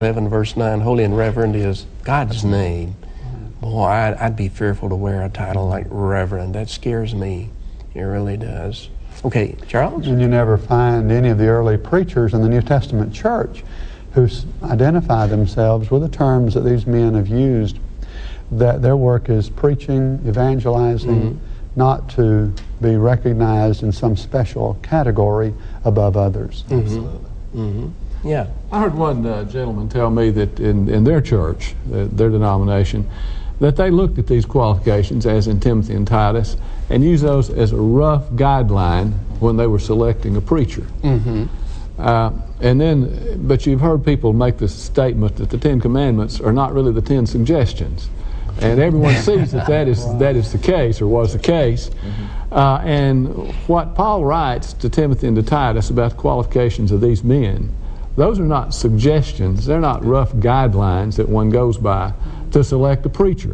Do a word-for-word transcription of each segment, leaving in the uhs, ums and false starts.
eleven, verse nine, holy and reverend is God's name. Boy, I'd, I'd be fearful to wear a title like reverend. That scares me. It really does. Okay, Charles? And you never find any of the early preachers in the New Testament church who identify themselves with the terms that these men have used, that their work is preaching, evangelizing, mm-hmm. not to be recognized in some special category above others. Mm-hmm. Absolutely. Mm-hmm. Yeah. I heard one uh, gentleman tell me that in, in their church, uh, their denomination, that they looked at these qualifications, as in Timothy and Titus, and used those as a rough guideline when they were selecting a preacher. Mm-hmm. Uh, and then, but you've heard people make this statement that the Ten Commandments are not really the Ten Suggestions. And everyone sees that that is, that is the case, or was the case. Mm-hmm. uh, and what Paul writes to Timothy and to Titus about the qualifications of these men, those are not suggestions. They're not rough guidelines that one goes by to select a preacher.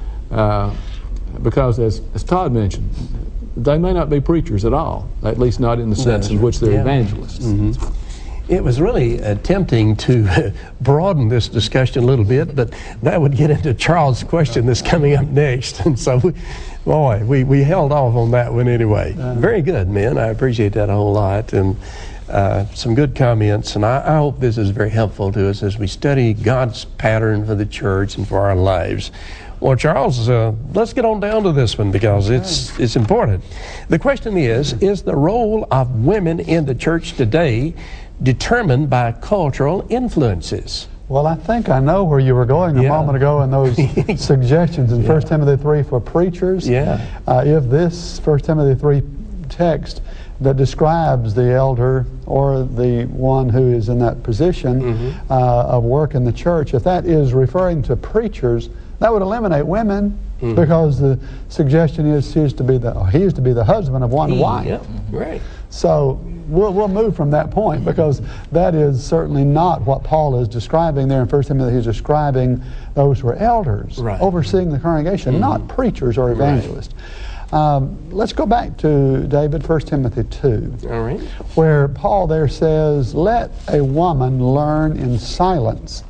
Uh, because as, as Todd mentioned, they may not be preachers at all, at least not in the sense in which they're yeah. evangelists. Mm-hmm. It was really uh, tempting to broaden this discussion a little bit, but that would get into Charles' question that's coming up next. And so, we, boy, we, we held off on that one anyway. Uh, Very good, men. I appreciate that a whole lot. And uh, some good comments. And I, I hope this is very helpful to us as we study God's pattern for the church and for our lives. Well, Charles, uh, let's get on down to this one because it's it's important. The question is, is the role of women in the church today determined by cultural influences? Well, I think I know where you were going a yeah. moment ago in those suggestions in yeah. First Timothy three for preachers. Yeah. Uh, if this First Timothy three text that describes the elder or the one who is in that position mm-hmm. uh, of work in the church, if that is referring to preachers, that would eliminate women mm-hmm. because the suggestion is he is to be the or he is to be the husband of one he, wife. Yep. Right. So we'll we'll move from that point because that is certainly not what Paul is describing there in First Timothy. He's describing those who are elders right. overseeing the congregation, mm-hmm. not preachers or evangelists. Right. Um, let's go back to, David, First Timothy two, all right. where Paul there says, let a woman learn in silence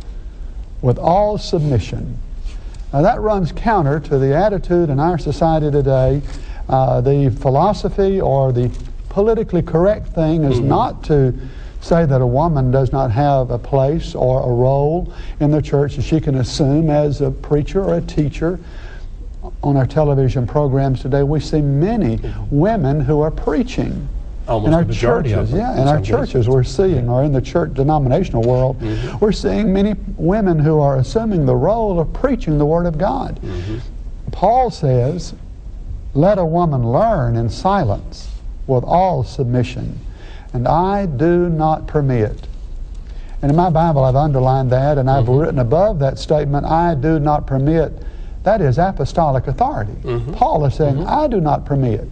with all submission. Now that runs counter to the attitude in our society today. Uh, the philosophy or the politically correct thing is mm-hmm. not to say that a woman does not have a place or a role in the church that she can assume as a preacher or a teacher. On our television programs today, we see many women who are preaching. Almost in our the majority churches, of them, yeah, in our churches we're seeing, or in the church denominational world, mm-hmm. we're seeing many women who are assuming the role of preaching the Word of God. Mm-hmm. Paul says, let a woman learn in silence with all submission, and I do not permit. And in my Bible I've underlined that, and I've mm-hmm. written above that statement, I do not permit. That is apostolic authority. Mm-hmm. Paul is saying, mm-hmm. I do not permit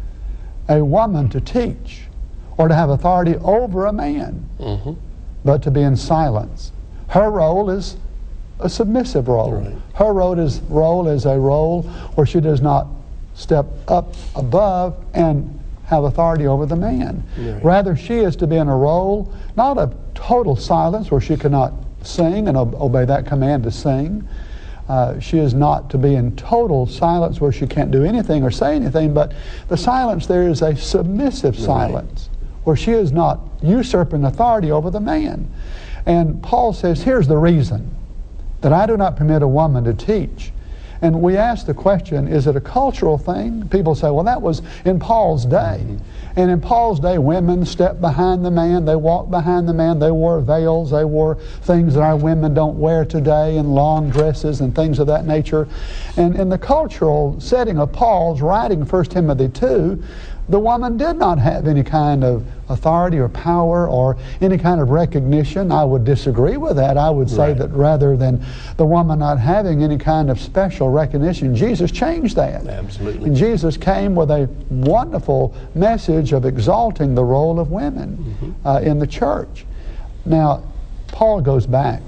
a woman to teach or to have authority over a man, mm-hmm. but to be in silence. Her role is a submissive role. Right. Her role is, role is a role where she does not step up above and have authority over the man. Right. Rather, she is to be in a role, not of total silence where she cannot sing and ob- obey that command to sing. Uh, she is not to be in total silence where she can't do anything or say anything, but the silence there is a submissive right. silence where she is not usurping authority over the man. And Paul says, here's the reason that I do not permit a woman to teach. And we ask the question, is it a cultural thing? People say, well, that was in Paul's day. Mm-hmm. And in Paul's day, women stepped behind the man, they walked behind the man, they wore veils, they wore things that our women don't wear today, and long dresses and things of that nature. And in the cultural setting of Paul's writing First Timothy two, the woman did not have any kind of authority or power or any kind of recognition. I would disagree with that. I would say right. that rather than the woman not having any kind of special recognition, Jesus changed that. Absolutely. And Jesus came with a wonderful message of exalting the role of women mm-hmm. uh, in the church. Now, Paul goes back.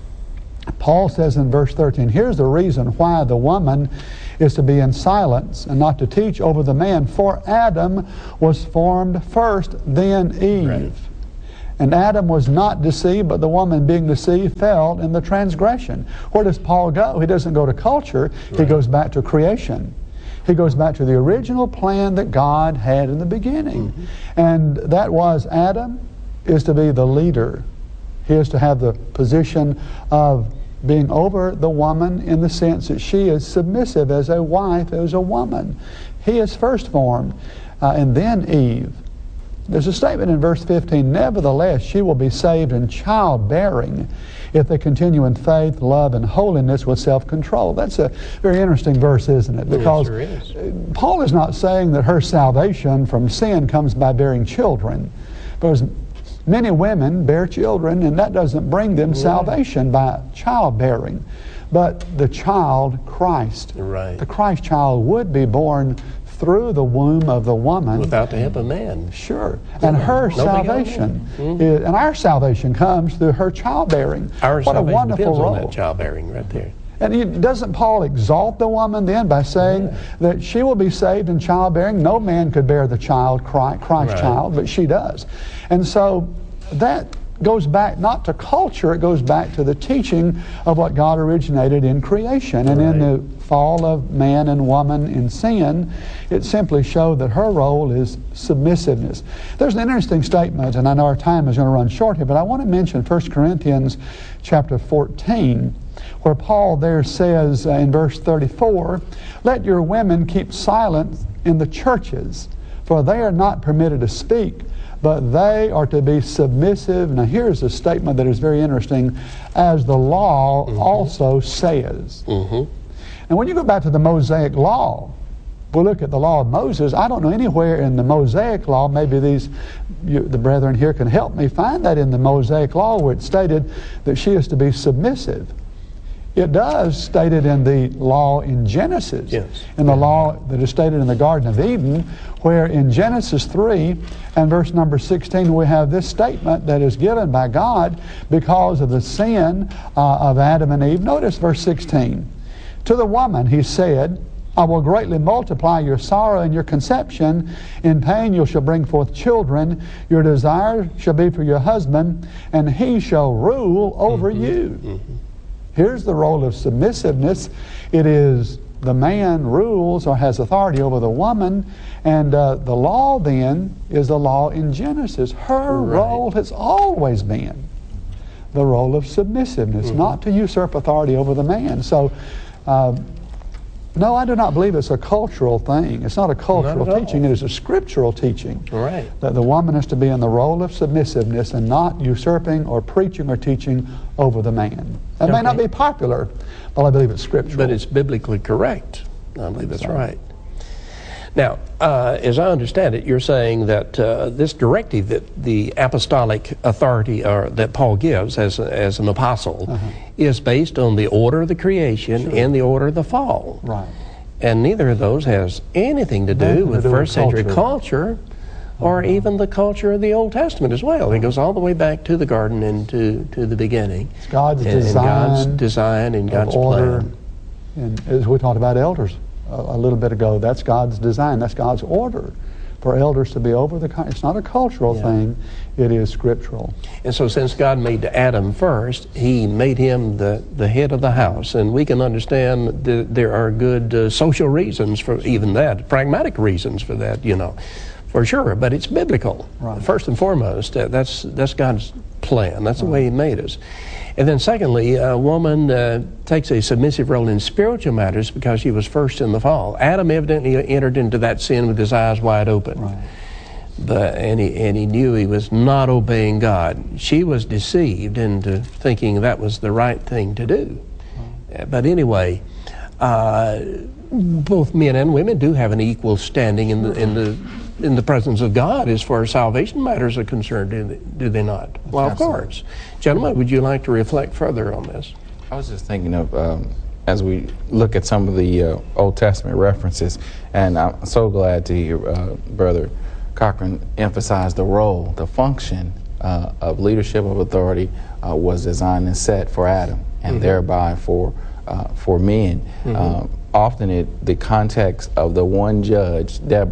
Paul says in verse thirteen, here's the reason why the woman is to be in silence and not to teach over the man. For Adam was formed first, then Eve. Right. And Adam was not deceived, but the woman being deceived fell in the transgression. Where does Paul go? He doesn't go to culture. Right. He goes back to creation. He goes back to the original plan that God had in the beginning. Mm-hmm. And that was Adam is to be the leader. He is to have the position of being over the woman in the sense that she is submissive as a wife, as a woman. He is first formed, uh, and then Eve. There's a statement in verse fifteen, nevertheless, she will be saved in childbearing if they continue in faith, love, and holiness with self-control. That's a very interesting verse, isn't it? Because it sure is. Paul is not saying that her salvation from sin comes by bearing children. Because many women bear children, and that doesn't bring them right. salvation by childbearing. But the child, Christ, right. the Christ child would be born through the womb of the woman. Without the help of man. Sure. And her no salvation, mm-hmm. is, and our salvation comes through her childbearing. Our what a wonderful depends role. on that childbearing right there. And he, doesn't Paul exalt the woman then by saying yeah. that she will be saved in childbearing? No man could bear the child, Christ, Christ right. child, but she does. And so that goes back not to culture, it goes back to the teaching of what God originated in creation. And right. in the fall of man and woman in sin, it simply showed that her role is submissiveness. There's an interesting statement, and I know our time is going to run short here, but I want to mention First Corinthians chapter fourteen, where Paul there says uh, in verse thirty-four, let your women keep silent in the churches, for they are not permitted to speak, but they are to be submissive. Now here's a statement that is very interesting, as the law mm-hmm. also says. Mm-hmm. And when you go back to the Mosaic law, we look at the law of Moses, I don't know anywhere in the Mosaic law, maybe these you, the brethren here can help me find that in the Mosaic law where it stated that she is to be submissive. It does state it in the law in Genesis, yes. in the law that is stated in the Garden of Eden, where in Genesis three and verse number sixteen we have this statement that is given by God because of the sin uh, of Adam and Eve. Notice verse sixteen. To the woman he said, I will greatly multiply your sorrow and your conception. In pain you shall bring forth children. Your desire shall be for your husband, and he shall rule over mm-hmm. you. Mm-hmm. Here's the role of submissiveness. It is the man rules or has authority over the woman, and uh, the law then is the law in Genesis. Her right. role has always been the role of submissiveness, mm-hmm. not to usurp authority over the man. So, uh, no, I do not believe it's a cultural thing. It's not a cultural not teaching. It is a scriptural teaching. Right. That the woman is to be in the role of submissiveness and not usurping or preaching or teaching over the man. That okay. may not be popular, but I believe it's scriptural. But it's biblically correct. I believe that's right. Now, uh, as I understand it, you're saying that uh, this directive that the apostolic authority or that Paul gives as, a, as an apostle uh-huh. is based on the order of the creation sure. and the order of the fall. Right. And neither of those has anything to do Nothing with to do first with century culture, culture or uh-huh. even the culture of the Old Testament as well. It goes all the way back to the garden and to, to the beginning. It's God's and, design. And God's design and God's order. plan. And as we talked about elders a little bit ago, that's God's design, that's God's order for elders to be over the, it's not a cultural yeah. thing, it is scriptural. And so since God made Adam first, he made him the, the head of the house, and we can understand that there are good uh, social reasons for even that, pragmatic reasons for that, you know, for sure, but it's biblical. Right. First and foremost, uh, that's, that's God's plan, that's right. the way he made us. And then secondly, a woman uh, takes a submissive role in spiritual matters because she was first in the fall. Adam evidently entered into that sin with his eyes wide open. Right. But, and, he, and he knew he was not obeying God. She was deceived into thinking that was the right thing to do. Right. But anyway, uh, both men and women do have an equal standing in the, in the in the presence of God as far as salvation matters are concerned, do they, do they not? That's well, of course. Gentlemen, would you like to reflect further on this? I was just thinking of, um, as we look at some of the uh, Old Testament references, and I'm so glad to hear uh, Brother Cochran emphasize the role, the function uh, of leadership of authority uh, was designed and set for Adam, and mm-hmm. thereby for uh, for men. Mm-hmm. Um, often it, the context of the one judge, Deborah,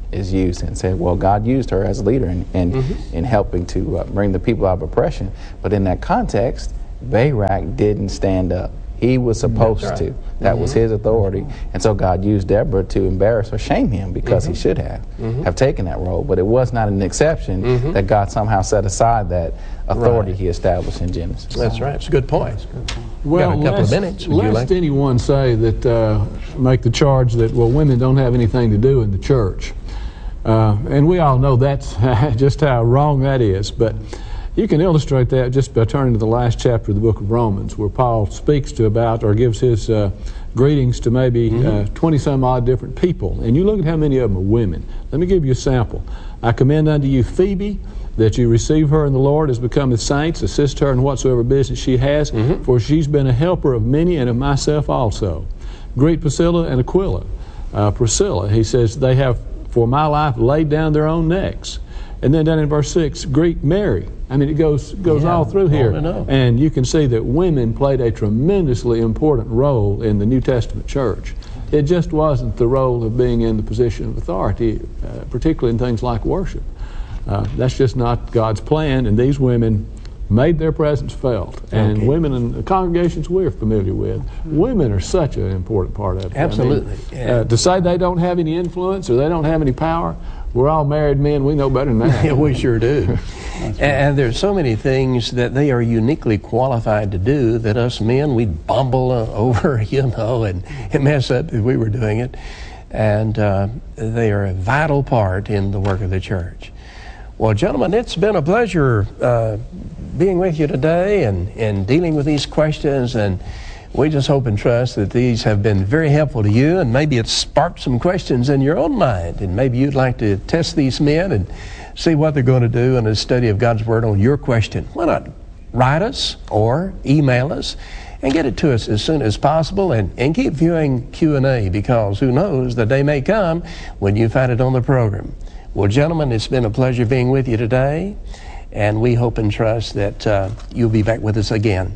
is used, and said, well, God used her as a leader in, in, mm-hmm. in helping to uh, bring the people out of oppression. But in that context, Barak didn't stand up. He was supposed right. to. That mm-hmm. was his authority. And so God used Deborah to embarrass or shame him because mm-hmm. he should have, mm-hmm. have taken that role. But it was not an exception mm-hmm. that God somehow set aside that authority right. he established in Genesis. That's right. It's a good point. Well, got a couple lest, of minutes. Lest like? anyone say that, uh, make the charge that, well, women don't have anything to do in the church. Uh, and we all know that's just how wrong that is. But you can illustrate that just by turning to the last chapter of the book of Romans, where Paul speaks to about or gives his uh, greetings to maybe mm-hmm. uh, twenty some odd different people. And you look at how many of them are women. Let me give you a sample. I commend unto you Phoebe, that you receive her in the Lord as becometh saints, assist her in whatsoever business she has, mm-hmm. for she's been a helper of many and of myself also. Greet Priscilla and Aquila. Uh, Priscilla, he says, they have for my life laid down their own necks. And then down in verse six, Greet Mary. I mean, it goes goes yeah, all through here. And you can see that women played a tremendously important role in the New Testament church. It just wasn't the role of being in the position of authority, uh, particularly in things like worship. Uh, that's just not God's plan, and these women made their presence felt. And okay. women in the congregations we're familiar with, women are such an important part of it. Absolutely. I mean, yeah. uh, to say they don't have any influence or they don't have any power, we're all married men, we know better than that. Yeah, we sure do. and, and there's so many things that they are uniquely qualified to do that us men, we'd bumble uh, over, you know, and, and mess up if we were doing it. And uh, they are a vital part in the work of the church. Well, gentlemen, it's been a pleasure uh, being with you today and, and dealing with these questions, and we just hope and trust that these have been very helpful to you, and maybe it's sparked some questions in your own mind, and maybe you'd like to test these men and see what they're going to do in a study of God's Word on your question. Why not write us or email us and get it to us as soon as possible, and, and keep viewing Q and A, because who knows, the day may come when you find it on the program. Well, gentlemen, it's been a pleasure being with you today, and we hope and trust that uh, you'll be back with us again.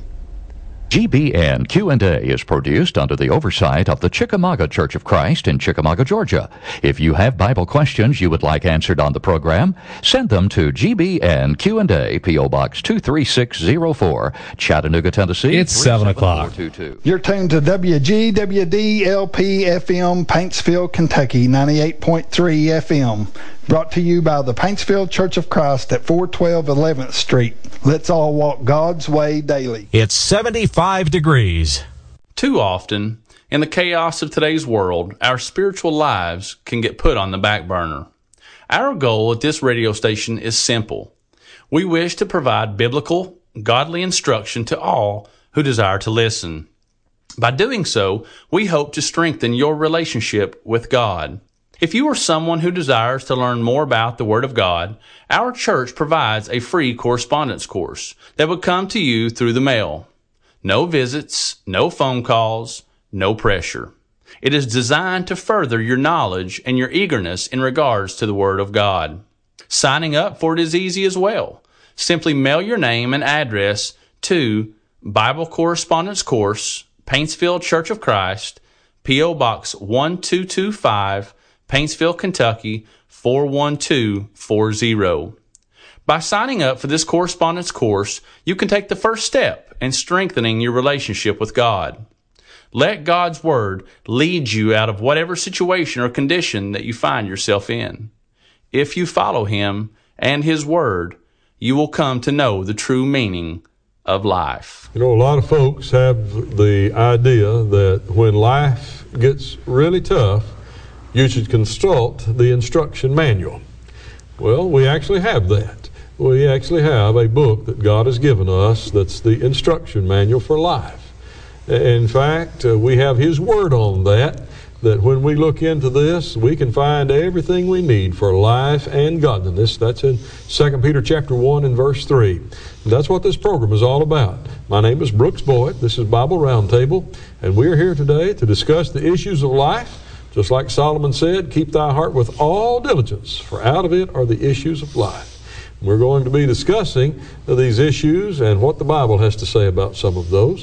G B N Q and A is produced under the oversight of the Chickamauga Church of Christ in Chickamauga, Georgia. If you have Bible questions you would like answered on the program, send them to G B N Q and A, P O Box two three six zero four, Chattanooga, Tennessee. It's seven o'clock. You're tuned to W G W D L P F M, Paintsville, Kentucky, ninety-eight point three F M. Brought to you by the Paintsville Church of Christ at four twelve eleventh Street. Let's all walk God's way daily. It's seventy-five degrees. Too often, in the chaos of today's world, our spiritual lives can get put on the back burner. Our goal at this radio station is simple. We wish to provide biblical, godly instruction to all who desire to listen. By doing so, we hope to strengthen your relationship with God. If you are someone who desires to learn more about the Word of God, our church provides a free correspondence course that will come to you through the mail. No visits, no phone calls, no pressure. It is designed to further your knowledge and your eagerness in regards to the Word of God. Signing up for it is easy as well. Simply mail your name and address to Bible Correspondence Course, Paintsville Church of Christ, P O Box one two two five, Paintsville, Kentucky, four one two four zero. By signing up for this correspondence course, you can take the first step in strengthening your relationship with God. Let God's Word lead you out of whatever situation or condition that you find yourself in. If you follow Him and His Word, you will come to know the true meaning of life. You know, a lot of folks have the idea that when life gets really tough, you should consult the instruction manual. Well, we actually have that. We actually have a book that God has given us that's the instruction manual for life. In fact, uh, we have His Word on that, that when we look into this, we can find everything we need for life and godliness. That's in Second Peter chapter one and verse three. And that's what this program is all about. My name is Brooks Boyd. This is Bible Roundtable, and we're here today to discuss the issues of life. Just like Solomon said, keep thy heart with all diligence, for out of it are the issues of life. We're going to be discussing these issues and what the Bible has to say about some of those.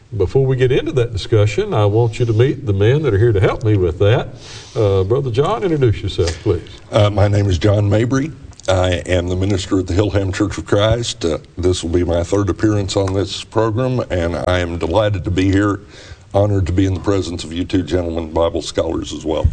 Before we get into that discussion, I want you to meet the men that are here to help me with that. Uh, Brother John, introduce yourself, please. Uh, my name is John Mabry. I am the minister at the Hillham Church of Christ. Uh, this will be my third appearance on this program, and I am delighted to be here. Honored to be in the presence of you two gentlemen, Bible scholars as well.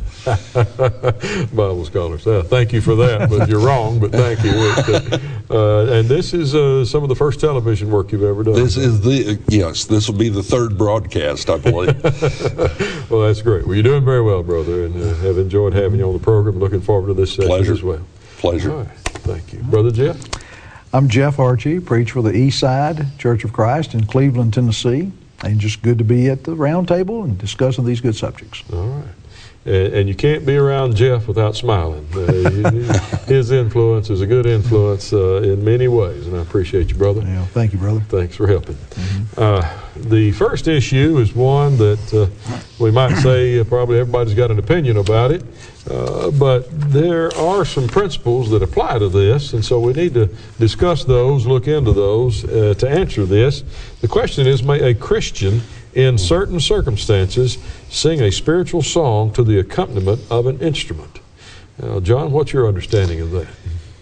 Bible scholars. Uh, thank you for that, but you're wrong, but thank you. It, uh, uh, and this is uh, some of the first television work you've ever done. This is the, yes, this will be the third broadcast, I believe. Well, that's great. Well, you're doing very well, brother, and uh, have enjoyed having you on the program. Looking forward to this session Pleasure. as well. Pleasure. All right. Thank you. Brother Jeff? I'm Jeff Archie, preach for the East Side Church of Christ in Cleveland, Tennessee. And just good to be at the round table and discussing these good subjects. All right. And, and you can't be around Jeff without smiling. Uh, his influence is a good influence uh, in many ways, and I appreciate you, brother. Yeah, thank you, brother. Thanks for helping. Mm-hmm. Uh, the first issue is one that uh, we might say uh, probably everybody's got an opinion about it, uh, but there are some principles that apply to this, and so we need to discuss those, look into those uh, to answer this. The question is, may a Christian in certain circumstances sing a spiritual song to the accompaniment of an instrument? Now, John, what's your understanding of that?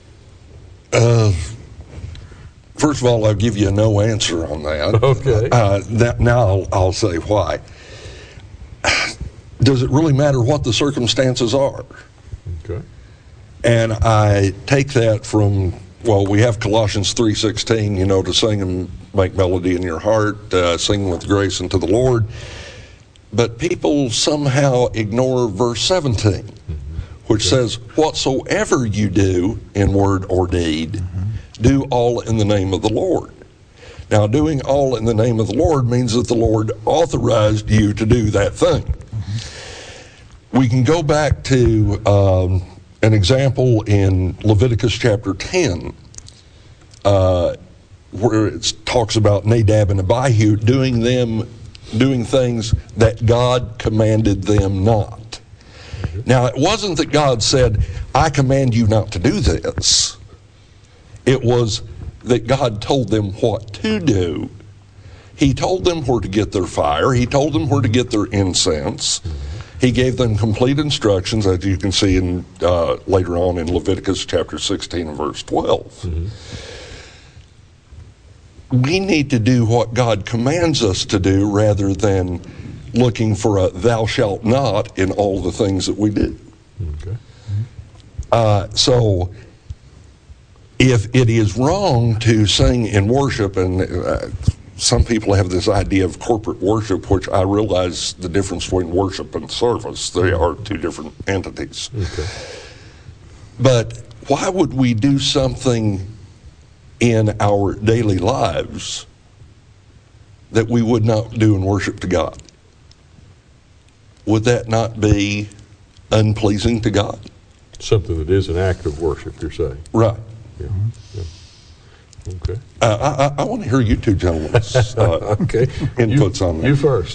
Uh, first of all, I'll give you a no answer on that. Okay. Uh, that, now I'll, I'll say why. Does it really matter what the circumstances are? Okay. And I take that from, well, we have Colossians three sixteen, you know, to sing and make melody in your heart, uh, sing with grace unto the Lord. But people somehow ignore verse seventeen, mm-hmm. which okay. says, whatsoever you do in word or deed, mm-hmm. do all in the name of the Lord. Now, doing all in the name of the Lord means that the Lord authorized you to do that thing. Mm-hmm. We can go back to um, an example in Leviticus chapter ten, uh, where it talks about Nadab and Abihu doing them, doing things that God commanded them not. Mm-hmm. Now, it wasn't that God said, I command you not to do this. It was that God told them what to do. He told them where to get their fire. He told them where to get their incense. Mm-hmm. He gave them complete instructions, as you can see in uh, later on in Leviticus chapter sixteen and verse twelve. Mm-hmm. We need to do what God commands us to do rather than looking for a thou shalt not in all the things that we do. Okay. Uh, so if it is wrong to sing in worship, and uh, some people have this idea of corporate worship, which I realize the difference between worship and service. They are two different entities. Okay. But why would we do something in our daily lives that we would not do in worship to God? Would that not be unpleasing to God? Something that is an act of worship, you're saying? Right. Yeah. Yeah. Okay. Uh, I, I want to hear you two gentlemen's uh, okay. inputs you, on that. You first.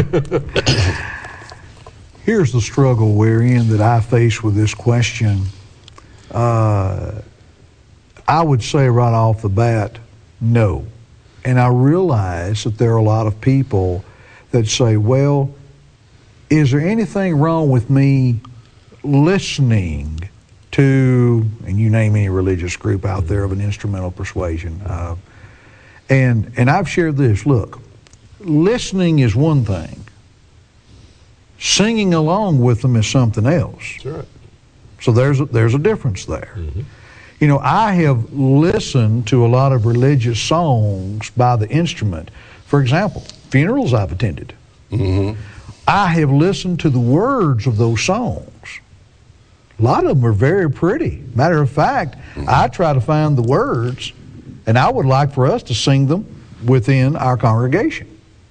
Here's the struggle we're in that I face with this question. Uh, I would say right off the bat, no. And I realize that there are a lot of people that say, well, is there anything wrong with me listening to, and you name any religious group out there of an instrumental persuasion. Uh, and and I've shared this. Look, listening is one thing. Singing along with them is something else. That's right. So there's a, there's a difference there. Mm-hmm. You know, I have listened to a lot of religious songs by the instrument. For example, funerals I've attended. Mm-hmm. I have listened to the words of those songs. A lot of them are very pretty. Matter of fact, mm-hmm. I try to find the words, and I would like for us to sing them within our congregation.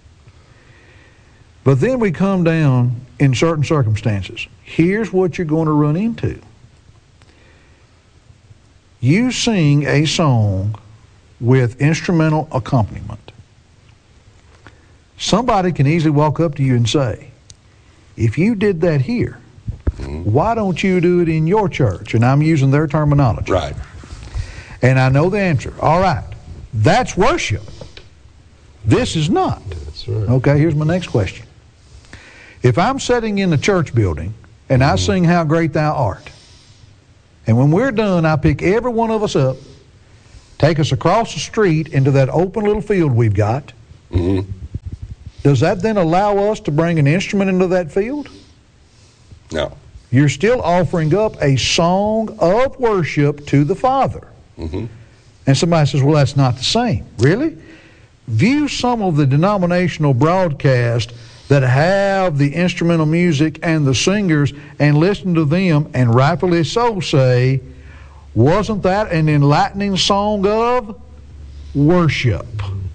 But then we come down in certain circumstances. Here's what you're going to run into. You sing a song with instrumental accompaniment. Somebody can easily walk up to you and say, if you did that here, why don't you do it in your church? And I'm using their terminology. Right. And I know the answer. All right. That's worship. This is not. That's right. Okay, here's my next question. If I'm sitting in the church building and I sing How Great Thou Art, and when we're done, I pick every one of us up, take us across the street into that open little field we've got, Mm-hmm. does that then allow us to bring an instrument into that field? No. You're still offering up a song of worship to the Father. Mm-hmm. And somebody says, well, that's not the same. Really? View some of the denominational broadcasts that have the instrumental music and the singers and listen to them, and rightfully so say, wasn't that an enlightening song of worship?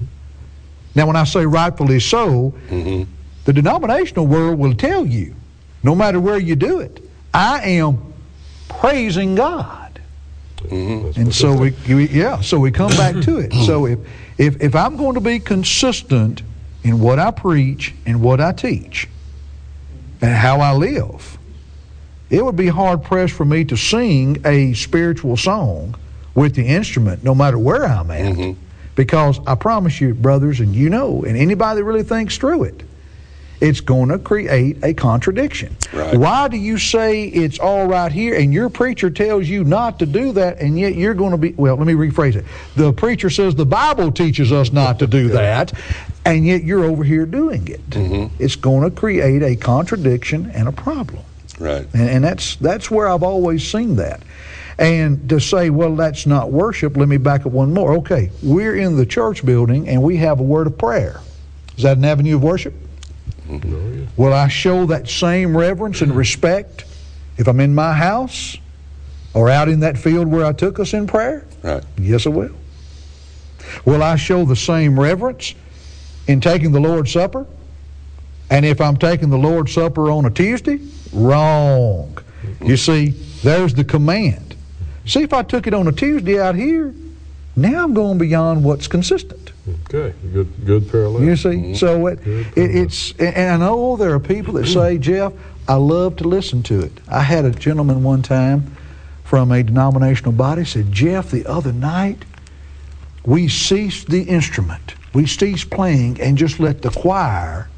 Now, when I say rightfully so, Mm-hmm. the denominational world will tell you, no matter where you do it, I am praising God. Mm-hmm. And so we, we, yeah, so we come back to it. So if, if, if I'm going to be consistent in what I preach and what I teach and how I live, it would be hard pressed for me to sing a spiritual song with the instrument no matter where I'm at. Mm-hmm. Because I promise you, brothers, and you know, and anybody that really thinks through it, it's going to create a contradiction. Right. Why do you say it's all right here and your preacher tells you not to do that, and yet you're going to be, well, let me rephrase it. The preacher says the Bible teaches us not to do that, and yet you're over here doing it. Mm-hmm. It's going to create a contradiction and a problem. Right. And, and that's that's where I've always seen that. And to say, well, that's not worship, let me back up one more. Okay, we're in the church building and we have a word of prayer. Is that an avenue of worship? Mm-hmm. Oh, yeah. Will I show that same reverence and respect if I'm in my house or out in that field where I took us in prayer? Right. Yes, I will. Will I show the same reverence in taking the Lord's Supper? And if I'm taking the Lord's Supper on a Tuesday? Wrong. You see, there's the command. See, if I took it on a Tuesday out here, now I'm going beyond what's consistent. Okay, good, good parallel. You see, so it, it, it's, and I know there are people that say, Jeff, I love to listen to it. I had a gentleman one time from a denominational body said, Jeff, the other night, we ceased the instrument. We ceased playing and just let the choir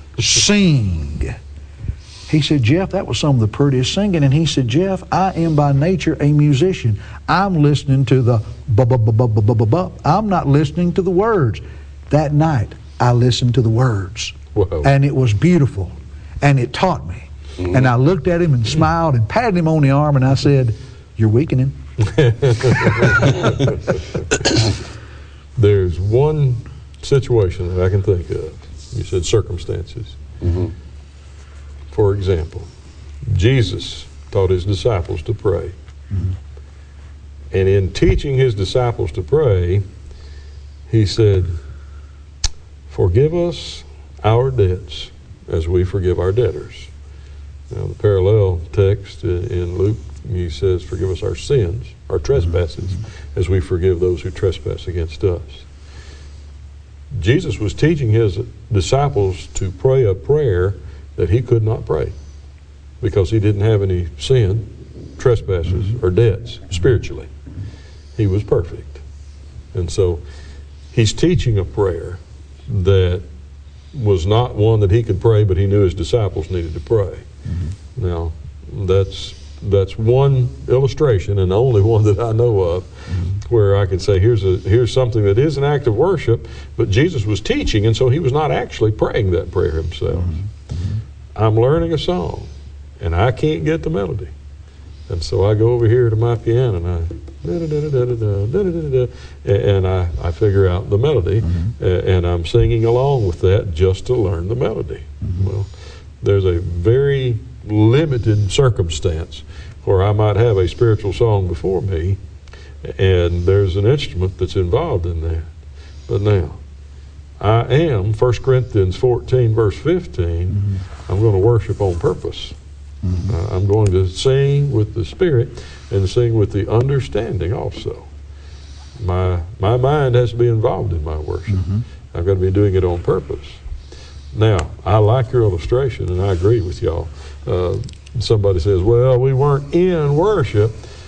sing. He said, Jeff, that was some of the prettiest singing. And he said, Jeff, I am by nature a musician. I'm listening to the bu-bu-bu-bu-bu-bu-bu. I'm not listening to the words. That night, I listened to the words. Whoa. And it was beautiful. And it taught me. Mm-hmm. And I looked at him and smiled and patted him on the arm and I said, you're weakening. There's one situation that I can think of. You said circumstances. Mm-hmm. For example, Jesus taught his disciples to pray. Mm-hmm. And in teaching his disciples to pray, he said, forgive us our debts as we forgive our debtors. Now, the parallel text in Luke, he says, forgive us our sins, our trespasses, mm-hmm. as we forgive those who trespass against us. Jesus was teaching his disciples to pray a prayer that he could not pray because he didn't have any sin, trespasses, or debts spiritually. He was perfect. And so he's teaching a prayer that was not one that he could pray, but he knew his disciples needed to pray. Mm-hmm. Now, that's that's one illustration, and the only one that I know of, mm-hmm. where I can say here's a here's something that is an act of worship, but Jesus was teaching, and so he was not actually praying that prayer himself. Mm-hmm. I'm learning a song, and I can't get the melody. And so I go over here to my piano, and I da-da-da-da-da-da-da-da-da-da, and I, I figure out the melody, mm-hmm. and I'm singing along with that just to learn the melody. Mm-hmm. Well, there's a very limited circumstance where I might have a spiritual song before me, and there's an instrument that's involved in that. But now, I am, First Corinthians fourteen, verse fifteen, mm-hmm. I'm going to worship on purpose. Mm-hmm. Uh, I'm going to sing with the Spirit and sing with the understanding also. My my mind has to be involved in my worship. Mm-hmm. I've got to be doing it on purpose. Now, I like your illustration, and I agree with y'all. Uh, somebody says, well, we weren't in worship.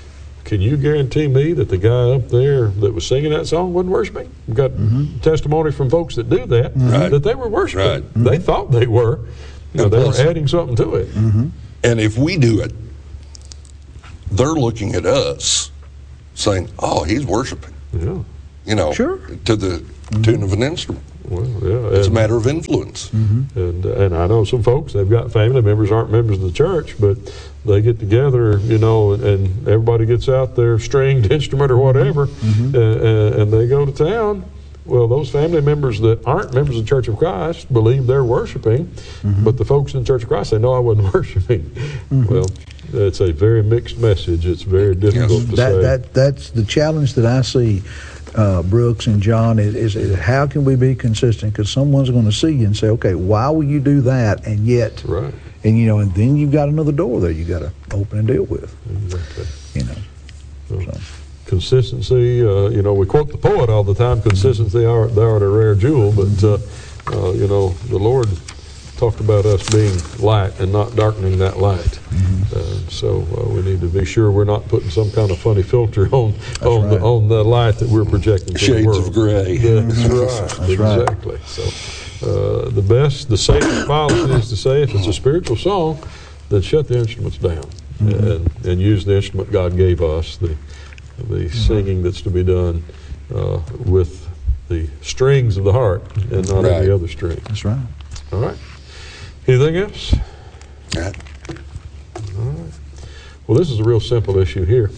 can you guarantee me that the guy up there that was singing that song wasn't worshiping? We've got mm-hmm. testimony from folks that do that, right. that they were worshiping. Right. Mm-hmm. They thought they were. You know, they plus, were adding something to it. Mm-hmm. And if we do it, they're looking at us saying, oh, he's worshiping. Yeah. You know, sure. to the mm-hmm. tune of an instrument. Well, yeah. It's and, a matter of influence. Mm-hmm. And and I know some folks, they've got family members, aren't members of the church, but they get together, you know, and, and everybody gets out their stringed instrument or whatever, mm-hmm. uh, and they go to town. Well, those family members that aren't members of the Church of Christ believe they're worshiping, mm-hmm. but the folks in the Church of Christ say, no, I wasn't worshiping. Mm-hmm. Well, it's a very mixed message. It's very difficult yes. to that, say. That, that's the challenge that I see, uh, Brooks and John, is, is, is how can we be consistent? Because someone's going to see you and say, okay, why will you do that? And yet, right. and you know, and then you've got another door there you got to open and deal with. Exactly. You know. So. So. Consistency, uh, you know, we quote the poet all the time, consistency, are, thou art a rare jewel, but, uh, uh, you know, the Lord talked about us being light and not darkening that light. Mm-hmm. Uh, so uh, we need to be sure we're not putting some kind of funny filter on on, right. the, on the light that we're projecting to Shades the world. of gray. That's mm-hmm. right. That's exactly. Right. So uh, the best, the safest policy is to say if it's a spiritual song, then shut the instruments down mm-hmm. and, and use the instrument God gave us, the the singing that's to be done uh, with the strings of the heart and not right. any other string. That's right. All right. Anything else? Right. All right. Well, this is a real simple issue here.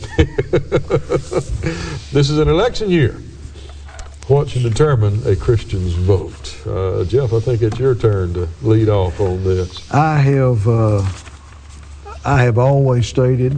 This is an election year. What should determine a Christian's vote? Uh, Jeff, I think it's your turn to lead off on this. I have, uh, I have always stated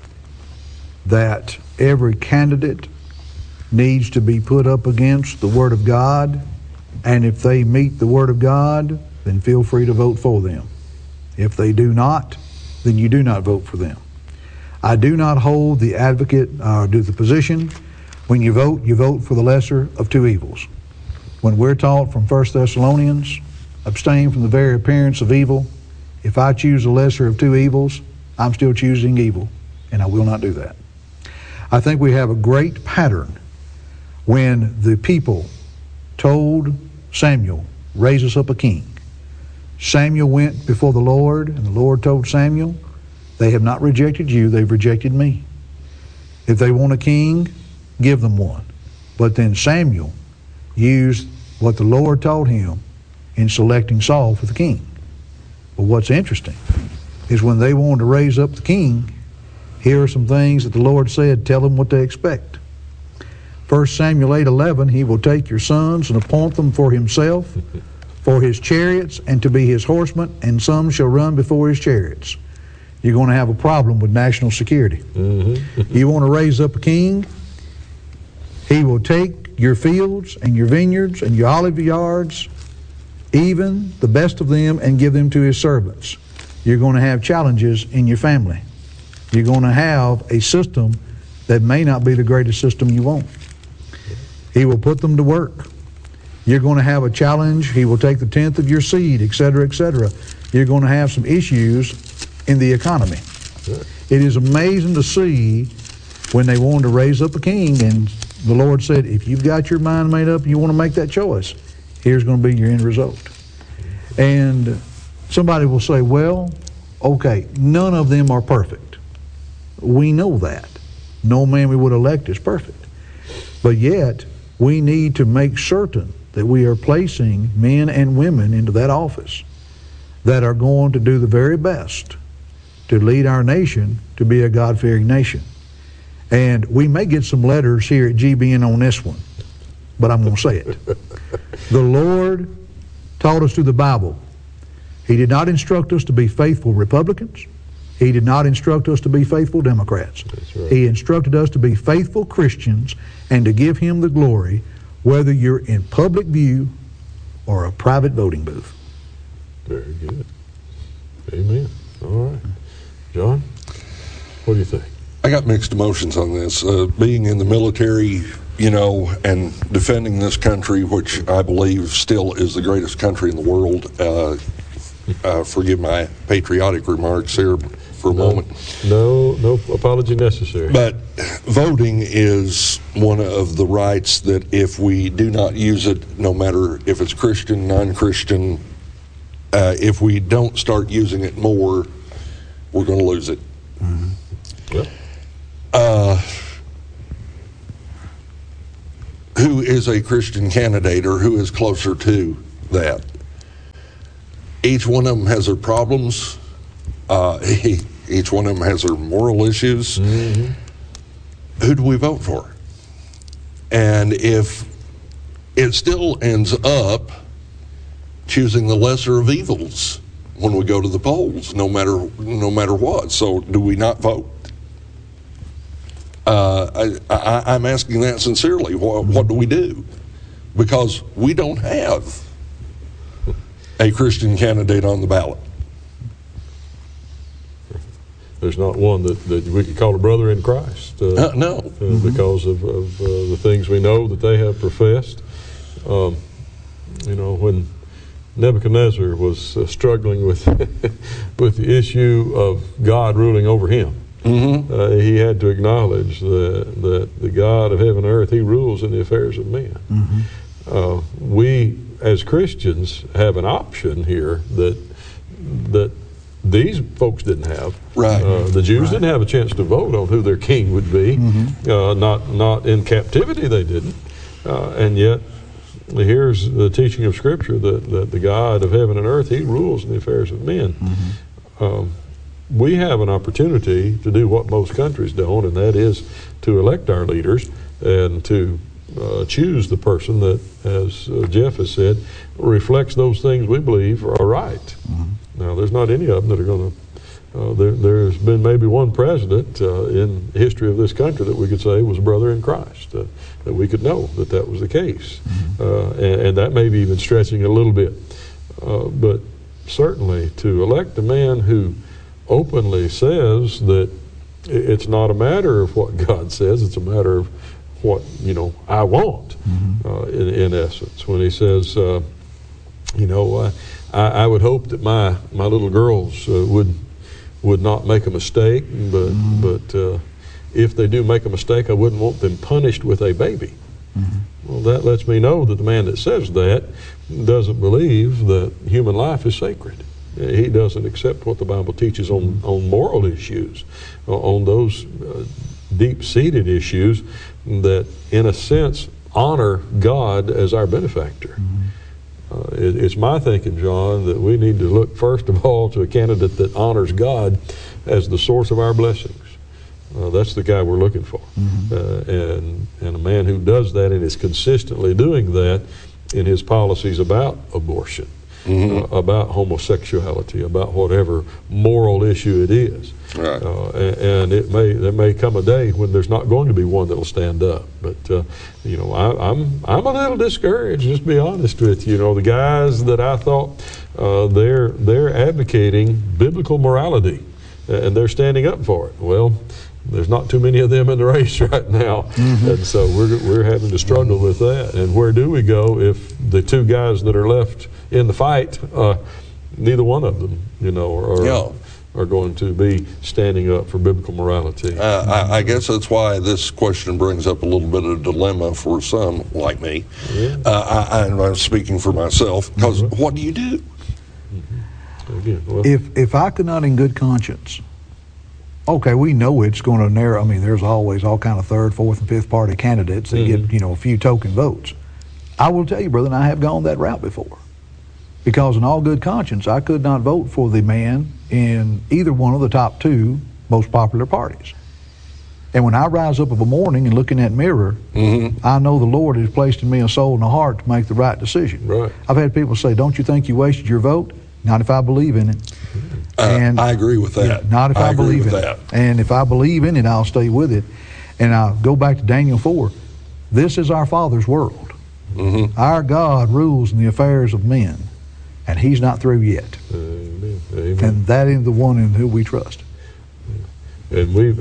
that every candidate needs to be put up against the Word of God, and if they meet the Word of God, then feel free to vote for them. If they do not, then you do not vote for them. I do not hold the advocate or uh, do the position, when you vote, you vote for the lesser of two evils. When we're taught from First Thessalonians, abstain from the very appearance of evil, if I choose the lesser of two evils, I'm still choosing evil, and I will not do that. I think we have a great pattern when the people told Samuel, raise us up a king. Samuel went before the Lord, and the Lord told Samuel, they have not rejected you, they've rejected me. If they want a king, give them one. But then Samuel used what the Lord told him in selecting Saul for the king. But what's interesting is when they wanted to raise up the king, here are some things that the Lord said, tell them what they expect. First Samuel eight eleven, he will take your sons and appoint them for himself, for his chariots, and to be his horsemen, and some shall run before his chariots. You're going to have a problem with national security. Mm-hmm. You want to raise up a king, he will take your fields and your vineyards and your olive yards, even the best of them, and give them to his servants. You're going to have challenges in your family. You're going to have a system that may not be the greatest system you want. He will put them to work. You're going to have a challenge. He will take the tenth of your seed, et cetera, et cetera. You're going to have some issues in the economy. It is amazing to see when they wanted to raise up a king, and the Lord said, if you've got your mind made up and you want to make that choice, here's going to be your end result. And somebody will say, well, okay, none of them are perfect. We know that. No man we would elect is perfect. But yet, we need to make certain that we are placing men and women into that office that are going to do the very best to lead our nation to be a God-fearing nation. And we may get some letters here at G B N on this one, but I'm going to say it. The Lord taught us through the Bible. He did not instruct us to be faithful Republicans. He did not instruct us to be faithful Democrats. Right. He instructed us to be faithful Christians and to give Him the glory, whether you're in public view or a private voting booth. Very good. Amen. All right. John, what do you think? I got mixed emotions on this. Uh, being in the military, you know, and defending this country, which I believe still is the greatest country in the world. Uh, uh, forgive my patriotic remarks here for a no, moment. No, no apology necessary. But voting is one of the rights that if we do not use it, no matter if it's Christian, non-Christian, uh, if we don't start using it more, we're going to lose it. Mm-hmm. Yep. Uh, who is a Christian candidate, or who is closer to that? Each one of them has their problems. Uh, each one of them has their moral issues. Mm-hmm. Who do we vote for? And if it still ends up choosing the lesser of evils when we go to the polls, no matter no matter what. So do we not vote? Uh, I, I, I'm asking that sincerely. What, what do we do? Because we don't have a Christian candidate on the ballot. There's not one that, that we could call a brother in Christ. Uh, uh, no. Uh, mm-hmm. Because of, of uh, the things we know that they have professed. Um, you know, when Nebuchadnezzar was uh, struggling with with the issue of God ruling over him, mm-hmm. uh, he had to acknowledge that, that the God of heaven and earth, he rules in the affairs of men. Mm-hmm. Uh, we, as Christians, have an option here that that these folks didn't have. Right. Uh, the Jews right. didn't have a chance to vote on who their king would be. Mm-hmm. Uh, not not in captivity, they didn't. Uh, and yet, here's the teaching of Scripture that, that the God of heaven and earth, he rules in the affairs of men. Mm-hmm. Um, we have an opportunity to do what most countries don't, and that is to elect our leaders and to uh, choose the person that, as uh, Jeff has said, reflects those things we believe are right. Mm-hmm. Now, there's not any of them that are going to, uh, there, there's been maybe one president uh, in the history of this country that we could say was a brother in Christ, uh, that we could know that that was the case. Mm-hmm. Uh, and, and that may be even stretching it a little bit. Uh, but certainly to elect a man who openly says that it's not a matter of what God says, it's a matter of what, you know, I want, mm-hmm. uh, in, in essence. When he says, uh, you know, uh, I, I would hope that my, my little girls uh, would would not make a mistake, but mm-hmm. but uh, if they do make a mistake, I wouldn't want them punished with a baby. Mm-hmm. Well, that lets me know that the man that says that doesn't believe that human life is sacred. He doesn't accept what the Bible teaches on, on moral issues, on those uh, deep-seated issues that, in a sense, honor God as our benefactor. Mm-hmm. Uh, it, it's my thinking, John, that we need to look first of all to a candidate that honors God as the source of our blessings. Uh, that's the guy we're looking for. Mm-hmm. Uh, and, and a man who does that and is consistently doing that in his policies about abortion, mm-hmm. uh, about homosexuality, about whatever moral issue it is. Right. Uh, and, and it may there may come a day when there's not going to be one that'll stand up. But uh, you know, I, I'm I'm a little discouraged. Just to be honest with you. You know, the guys that I thought uh, they're they're advocating biblical morality, and they're standing up for it. Well, there's not too many of them in the race right now, mm-hmm. and so we're we're having to struggle with that. And where do we go if the two guys that are left in the fight, uh, neither one of them, you know, are, yeah. are going to be standing up for biblical morality? Uh, I, I guess that's why this question brings up a little bit of a dilemma for some like me. Yeah. Uh, I, I'm speaking for myself, because Mm-hmm. what do you do? Mm-hmm. Again, well, If if I could not in good conscience, okay, we know it's going to narrow. I mean, there's always all kind of third, fourth, and fifth party candidates that Mm-hmm. get, you know, a few token votes. I will tell you, brother, and I have gone that route before. Because in all good conscience, I could not vote for the man in either one of the top two most popular parties. And when I rise up of a morning and look in that mirror, Mm-hmm. I know the Lord has placed in me a soul and a heart to make the right decision. Right. I've had people say, don't you think you wasted your vote? Not if I believe in it. Uh, And- I agree with that. Yeah, not if I, agree believe with in that. it. And if I believe in it, I'll stay with it. And I'll go back to Daniel four. This is our Father's world. Mm-hmm. Our God rules in the affairs of men, and He's not through yet. Amen. Amen. And that is the one in who we trust. And we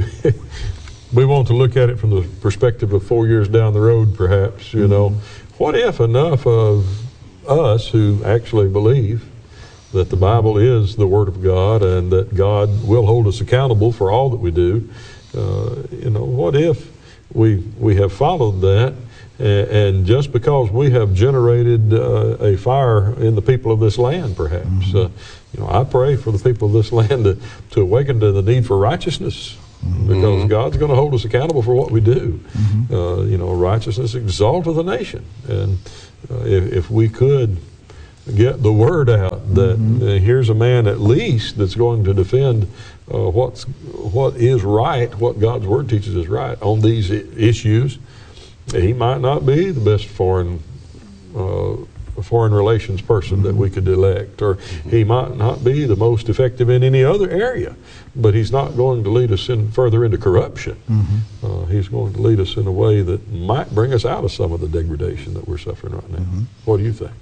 we want to look at it from the perspective of four years down the road, perhaps. You know, what if enough of us who actually believe that the Bible is the Word of God and that God will hold us accountable for all that we do. Uh, you know, what if we we have followed that, and, and just because we have generated uh, a fire in the people of this land, perhaps, mm-hmm. uh, you know, I pray for the people of this land to, to awaken to the need for righteousness. Mm-hmm. Because God's going to hold us accountable for what we do. Mm-hmm. Uh, you know, righteousness exalteth a nation, and uh, if, if we could get the word out that mm-hmm. uh, here's a man at least that's going to defend uh, what's what is right, what God's word teaches is right on these I- issues. He might not be the best foreign uh, foreign relations person mm-hmm. that we could elect, or he might not be the most effective in any other area, but he's not going to lead us in further into corruption. Mm-hmm. Uh, he's going to lead us in a way that might bring us out of some of the degradation that we're suffering right now. Mm-hmm. What do you think?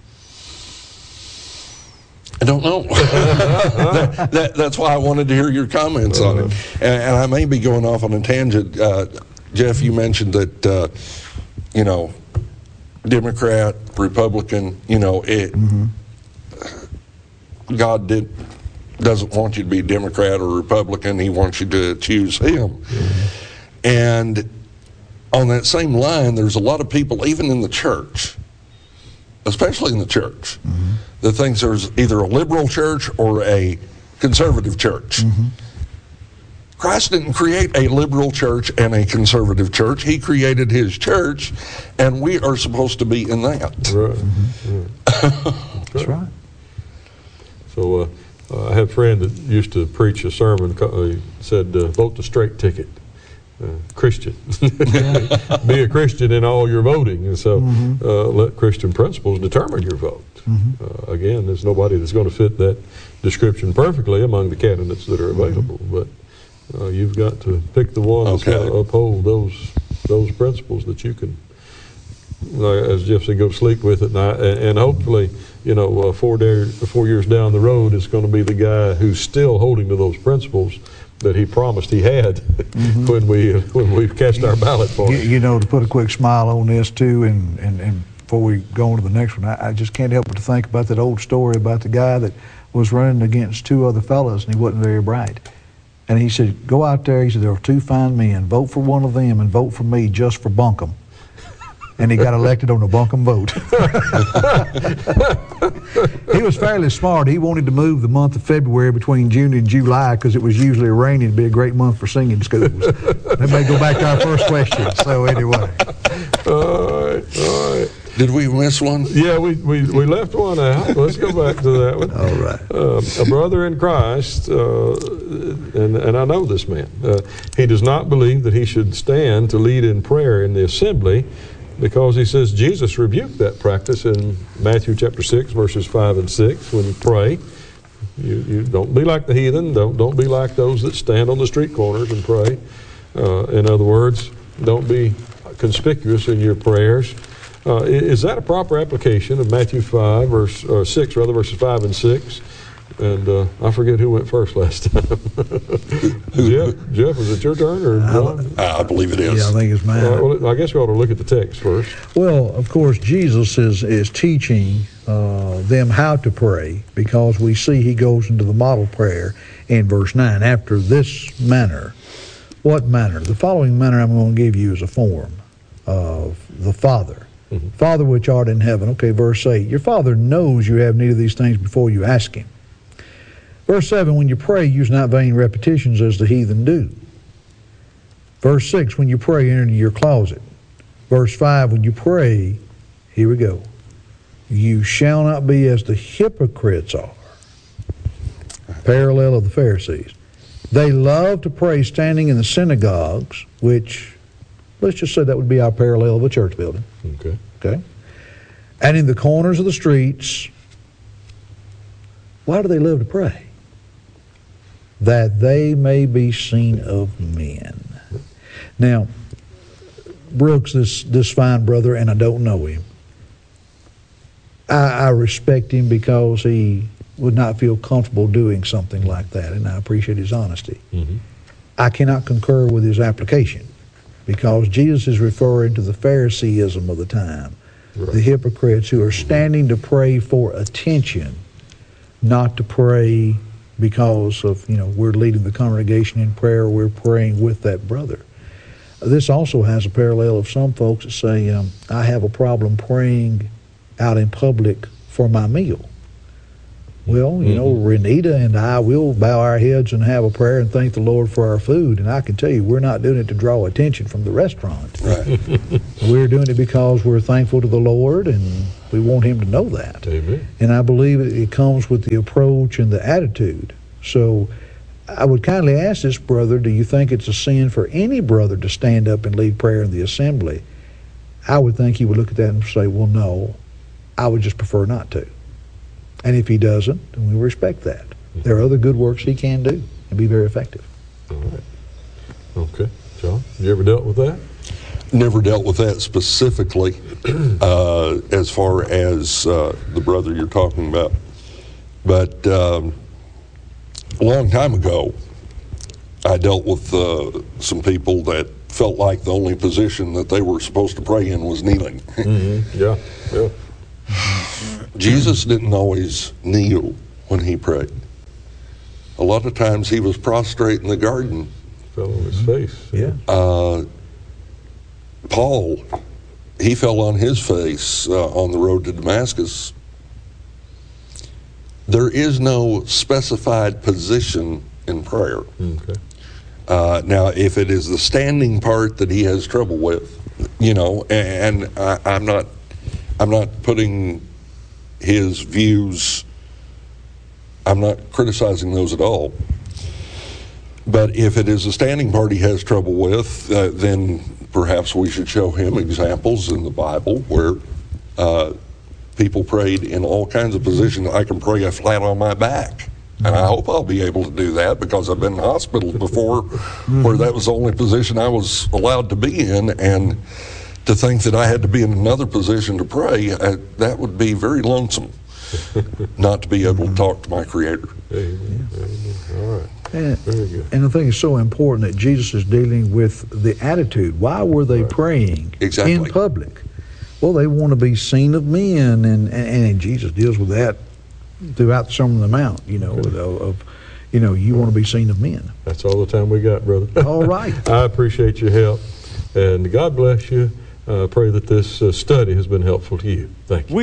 I don't know. that, that, that's why I wanted to hear your comments uh, on it. And, and I may be going off on a tangent. Uh, Jeff, you mentioned that, uh, you know, Democrat, Republican, you know, it, mm-hmm. God did, doesn't want you to be Democrat or Republican. He wants you to choose him. Mm-hmm. And on that same line, there's a lot of people, even in the church, especially in the church, mm-hmm. that thinks there's either a liberal church or a conservative church. Mm-hmm. Christ didn't create a liberal church and a conservative church. He created his church, and we are supposed to be in that. Right. Mm-hmm. That's right. So uh, uh, I had a friend that used to preach a sermon. He said, uh, vote the straight ticket. Uh, Christian. Be a Christian in all your voting. And so mm-hmm. uh, let Christian principles determine your vote. Mm-hmm. Uh, again, there's nobody that's going to fit that description perfectly among the candidates that are available. Mm-hmm. But Uh, you've got to pick the one that's okay. going to uphold those those principles that you can, like, as Jeff said, go sleep with it. And, I, and hopefully, you know, uh, four, day, four years down the road, it's going to be the guy who's still holding to those principles that he promised he had mm-hmm. when we when we cast our ballot for you, him. You know, to put a quick smile on this, too, and, and, and before we go on to the next one, I, I just can't help but to think about that old story about the guy that was running against two other fellas, and he wasn't very bright. And he said, go out there, he said, there are two fine men, vote for one of them and vote for me just for bunkum. And he got elected on a bunkum vote. He was fairly smart. He wanted to move the month of February between June and July because it was usually rainy. It'd be a great month for singing schools. That may go back to our first question. So anyway. All right, all right. Did we miss one? Yeah, we, we, we left one out. Let's go back to that one. All right. Uh, a brother in Christ, uh, and, and I know this man, uh, he does not believe that he should stand to lead in prayer in the assembly because he says Jesus rebuked that practice in Matthew chapter six, verses five and six. When you pray, you, you don't be like the heathen. Don't, don't be like those that stand on the street corners and pray. Uh, in other words, don't be conspicuous in your prayers. Uh, is that a proper application of Matthew five, verse uh, six, rather, verses five and six? And uh, I forget who went first last time. Jeff, Jeff, is it your turn or John? I, I believe it is. Yeah, I think it's mine. Uh, well, I guess we ought to look at the text first. Well, of course, Jesus is is teaching uh, them how to pray because we see he goes into the model prayer in verse nine. After this manner, what manner? The following manner I'm going to give you is a form of the Father. Mm-hmm. Father which art in heaven. Okay, verse eight. Your Father knows you have need of these things before you ask him. Verse seven. When you pray, use not vain repetitions as the heathen do. Verse six. When you pray, enter into your closet. Verse five. When you pray, here we go. You shall not be as the hypocrites are. Parallel of the Pharisees. They love to pray standing in the synagogues, which, let's just say that would be our parallel of a church building. Okay. Okay. And in the corners of the streets. Why do they love to pray? That they may be seen of men. Now, Brooks, this, this fine brother, and I don't know him, I, I respect him because he would not feel comfortable doing something like that, and I appreciate his honesty. Mm-hmm. I cannot concur with his application because Jesus is referring to the Phariseeism of the time, right. The hypocrites who are standing to pray for attention not to pray because of, you know, we're leading the congregation in prayer, we're praying with that brother. This also has a parallel of some folks that say, um, I have a problem praying out in public for my meal. Well, you know, Renita and I will bow our heads and have a prayer and thank the Lord for our food. And I can tell you, we're not doing it to draw attention from the restaurant. Right. We're doing it because we're thankful to the Lord and we want Him to know that. Amen. And I believe it, it comes with the approach and the attitude. So I would kindly ask this brother, do you think it's a sin for any brother to stand up and lead prayer in the assembly? I would think he would look at that and say, well, no, I would just prefer not to. And if he doesn't, then we respect that. There are other good works he can do and be very effective. All right. Okay. John, you ever dealt with that? Never dealt with that specifically uh, as far as uh, the brother you're talking about. But um, a long time ago, I dealt with uh, some people that felt like the only position that they were supposed to pray in was kneeling. Mm-hmm. Yeah, yeah. Jesus didn't always kneel when he prayed. A lot of times he was prostrate in the garden. Fell on his face. Yeah. Uh, Paul, he fell on his face uh, on the road to Damascus. There is no specified position in prayer. Okay. Uh, now, if it is the standing part that he has trouble with, you know, and, and I, I'm not, I'm not putting his views, I'm not criticizing those at all. But if it is a standing part he has trouble with, uh, then perhaps we should show him examples in the Bible where uh, people prayed in all kinds of positions. I can pray flat on my back. And I hope I'll be able to do that because I've been in hospitals before where that was the only position I was allowed to be in. And to think that I had to be in another position to pray, I, that would be very lonesome not to be able to talk to my Creator. Amen. Amen. All right. And, Very good. and I think it's so important that Jesus is dealing with the attitude. Why were they Right. praying Exactly. in public? Well, they want to be seen of men, and, and, and Jesus deals with that throughout the Sermon on the Mount, you know, Okay. of, of, you know, you want to be seen of men. That's all the time we got, brother. All right. I appreciate your help, and God bless you. I uh, pray that this uh, study has been helpful to you. Thank you.